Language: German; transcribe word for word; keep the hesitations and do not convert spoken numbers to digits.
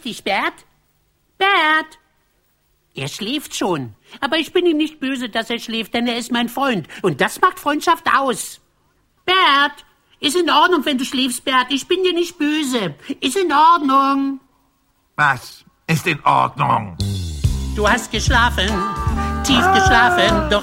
richtig, Bert? Bert? Er schläft schon. Aber ich bin ihm nicht böse, dass er schläft, denn er ist mein Freund. Und das macht Freundschaft aus. Bert, ist in Ordnung, wenn du schläfst, Bert. Ich bin dir nicht böse. Ist in Ordnung. Was ist in Ordnung? Du hast geschlafen, tief geschlafen, doch